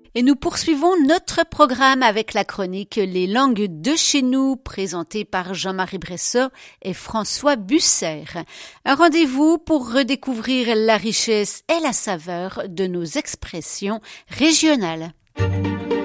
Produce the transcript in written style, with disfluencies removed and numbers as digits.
Et nous poursuivons notre programme avec la chronique Les langues de chez nous, présentée par Jean-Marie Bressot et François Busser. Un rendez-vous pour redécouvrir la richesse et la saveur de nos expressions régionales.